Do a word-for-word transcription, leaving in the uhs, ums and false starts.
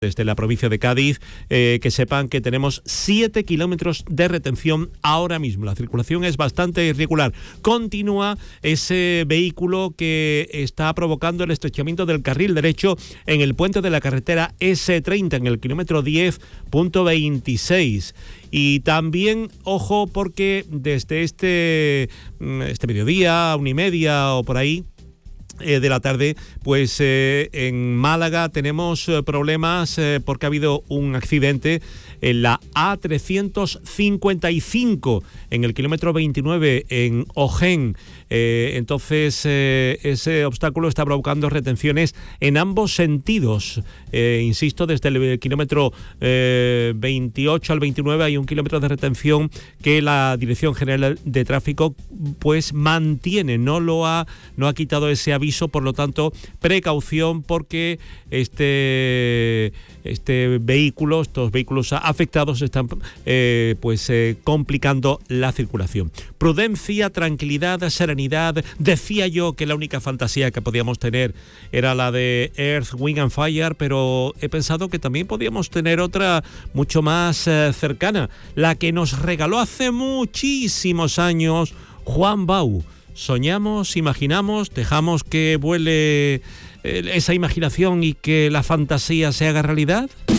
Desde la provincia de Cádiz, eh, que sepan que tenemos siete kilómetros de retención ahora mismo. La circulación es bastante irregular. Continúa ese vehículo que está provocando el estrechamiento del carril derecho en el puente de la carretera ese treinta, en el kilómetro diez punto veintiséis. Y también, ojo, porque desde este, este mediodía, una y media o por ahí, de la tarde, pues eh, en Málaga tenemos eh, problemas eh, porque ha habido un accidente en la A trescientos cincuenta y cinco, en el kilómetro veintinueve, en Ojén. Eh, entonces, eh, ese obstáculo está provocando retenciones en ambos sentidos. Eh, insisto, desde el kilómetro eh, veintiocho al veintinueve hay un kilómetro de retención que la Dirección General de Tráfico pues mantiene, no lo ha, no ha quitado ese aviso. Por lo tanto, precaución, porque este, este vehículo, estos vehículos afectados están eh, pues eh, complicando la circulación. Prudencia, tranquilidad, serenidad. Decía yo que la única fantasía que podíamos tener era la de Earth, Wind and Fire, pero he pensado que también podíamos tener otra mucho más eh, cercana, la que nos regaló hace muchísimos años Juan Bau. Soñamos, imaginamos, dejamos que vuele esa imaginación y que la fantasía se haga realidad.